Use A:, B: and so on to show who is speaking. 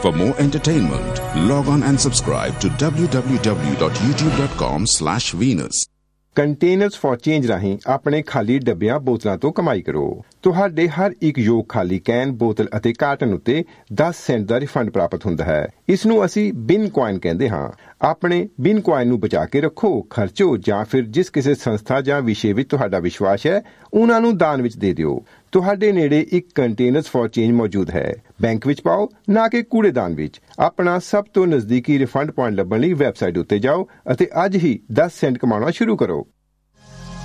A: For more entertainment, log on and subscribe to www.youtube.com/Venus.
B: Containers for change ਰਾਹੀਂ ਆਪਣੇ ਖਾਲੀ ਡੱਬਿਆਂ ਬੋਤਲਾਂ ਤੋਂ ਕਮਾਈ ਕਰੋ। ਤੁਹਾਡੇ ਹਰ ਇੱਕ ਯੋਗ ਖਾਲੀ ਕੈਨ, ਬੋਤਲ ਅਤੇ ਕਾਰਟਨ ਉੱਤੇ 10 ਸੈਂਟ ਦਾ ਰਿਫੰਡ ਪ੍ਰਾਪਤ ਹੁੰਦਾ ਹੈ। ਇਸ ਨੂੰ ਅਸੀਂ ਬਿਨ ਕੁਆਇਨ ਕਹਿੰਦੇ ਹਾਂ। ਆਪਣੇ ਬਿਨ ਕੁਆਇਨ ਨੂੰ ਬਚਾ ਕੇ ਰੱਖੋ, ਖਰਚੋ ਜਾਂ ਫਿਰ ਜਿਸ ਕਿਸੇ ਸੰਸਥਾ ਜਾਂ ਵਿਸ਼ੇ ਵਿੱਚ ਤੁਹਾਡਾ ਵਿਸ਼ਵਾਸ ਹੈ ਉਹਨਾਂ ਨੂੰ ਦਾਨ ਵਿੱਚ ਦੇ ਦਿਓ। ਤੁਹਾਡੇ ਨੇੜੇ ਇੱਕ ਕੰਟੇਨਰਸ ਫॉर ਚੇਂਜ ਮੌਜੂਦ ਹੈ। ਬੈਂਕ ਵਿੱਚ ਪਾਓ, ਨਾ ਕਿ ਕੂੜੇਦਾਨ ਵਿੱਚ। ਆਪਣਾ ਸਭ ਤੋਂ ਨਜ਼ਦੀਕੀ ਰਿਫੰਡ ਪੁਆਇੰਟ ਲੱਭਣ ਲਈ ਵੈਬਸਾਈਟ ਉੱਤੇ ਜਾਓ ਅਤੇ ਅੱਜ ਹੀ 10 ਸੈਂਟ ਕਮਾਉਣਾ ਸ਼ੁਰੂ ਕਰੋ।